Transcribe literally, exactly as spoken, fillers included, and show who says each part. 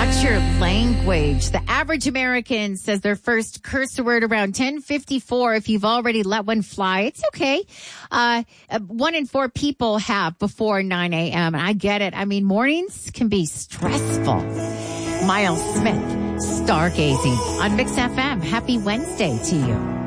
Speaker 1: Watch your language. The average American says their first curse word around ten fifty-four. If you've already let one fly, it's okay. Uh, one in four people have before nine a.m. And I get it. I mean, mornings can be stressful. Miles Smith, stargazing on Mix F M. Happy Wednesday to you.